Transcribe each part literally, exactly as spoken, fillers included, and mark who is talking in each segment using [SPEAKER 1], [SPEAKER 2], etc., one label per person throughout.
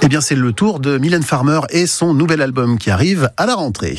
[SPEAKER 1] bien, c'est le tour de Mylène Farmer et son nouvel album qui arrive à la rentrée.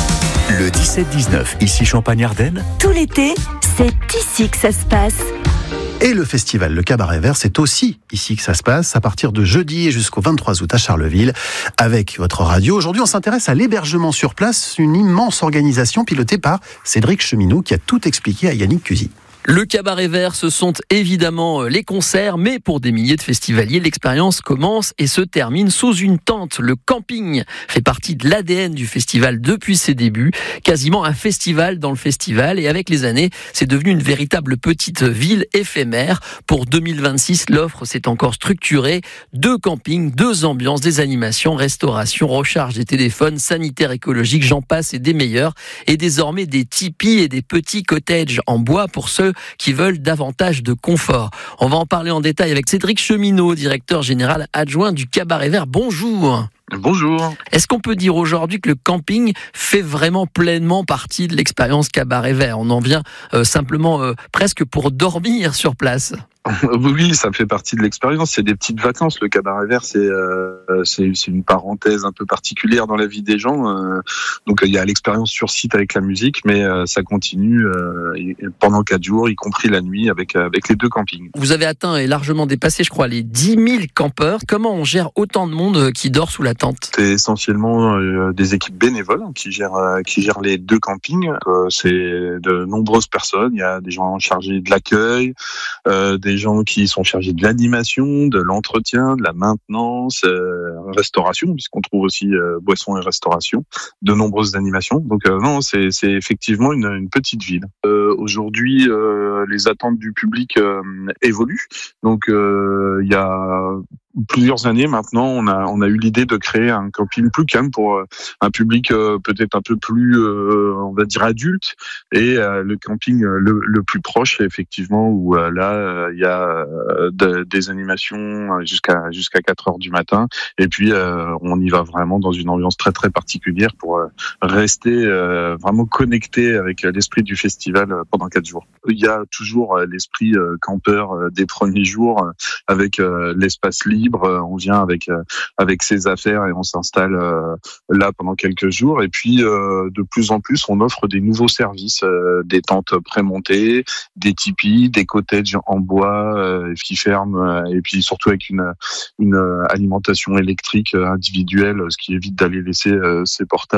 [SPEAKER 2] Le dix-sept dix-neuf, ici Champagne-Ardenne.
[SPEAKER 3] Tout l'été, c'est ici que ça se passe.
[SPEAKER 1] Et le festival Le Cabaret Vert, c'est aussi ici que ça se passe, à partir de jeudi et jusqu'au vingt-trois août à Charleville, avec votre radio. Aujourd'hui, on s'intéresse à l'hébergement sur place, une immense organisation pilotée par Cédric Cheminot, qui a tout expliqué à Yannick Cusy.
[SPEAKER 4] Le Cabaret Vert, ce sont évidemment les concerts, mais pour des milliers de festivaliers, l'expérience commence et se termine sous une tente. Le camping fait partie de l'A D N du festival depuis ses débuts, quasiment un festival dans le festival, et avec les années, c'est devenu une véritable petite ville éphémère. Pour deux mille vingt-six, l'offre s'est encore structurée. Deux campings, deux ambiances, des animations, restauration, recharge des téléphones, sanitaire, écologique, j'en passe et des meilleurs. Et désormais des tipis et des petits cottages en bois pour ceux qui veulent davantage de confort. On va en parler en détail avec Cédric Cheminot, directeur général adjoint du Cabaret Vert. Bonjour.
[SPEAKER 5] Bonjour.
[SPEAKER 4] Est-ce qu'on peut dire aujourd'hui que le camping fait vraiment pleinement partie de l'expérience Cabaret Vert ? On en vient euh, simplement euh, presque pour dormir sur place.
[SPEAKER 5] Oui, ça fait partie de l'expérience. C'est des petites vacances. Le Cabaret Vert, c'est euh, c'est, c'est une parenthèse un peu particulière dans la vie des gens. Euh, donc il y a l'expérience sur site avec la musique, mais euh, ça continue euh, pendant quatre jours, y compris la nuit avec avec les deux campings.
[SPEAKER 4] Vous avez atteint et largement dépassé, je crois, les dix mille campeurs. Comment on gère autant de monde qui dort sous la tente ?
[SPEAKER 5] C'est essentiellement euh, des équipes bénévoles qui gèrent euh, qui gèrent les deux campings. Euh, c'est de nombreuses personnes. Il y a des gens chargés de l'accueil, euh, des gens qui sont chargés de l'animation, de l'entretien, de la maintenance, euh, restauration, puisqu'on trouve aussi euh, boissons et restauration, de nombreuses animations. Donc euh, non, c'est, c'est effectivement une, une petite ville. Euh, aujourd'hui, euh, les attentes du public euh, évoluent. Donc euh, il y a plusieurs années maintenant, on a on a eu l'idée de créer un camping plus calme pour euh, un public euh, peut-être un peu plus, euh, on va dire adulte, et euh, le camping euh, le, le plus proche, effectivement, où euh, là il euh, y a euh, de, des animations jusqu'à jusqu'à quatre heures du matin, et puis euh, on y va vraiment dans une ambiance très très particulière pour euh, rester euh, vraiment connecté avec l'esprit du festival euh, pendant quatre jours. Il y a toujours euh, l'esprit euh, campeur euh, des premiers jours, euh, avec euh, l'espace libre. On vient avec euh, avec ses affaires et on s'installe euh, là pendant quelques jours. Et puis euh, de plus en plus, on offre des nouveaux services, euh, des tentes prémontées, des tipis, des cottages en bois euh, qui ferment, euh, et puis surtout avec une une alimentation électrique individuelle, ce qui évite d'aller laisser euh, ses portables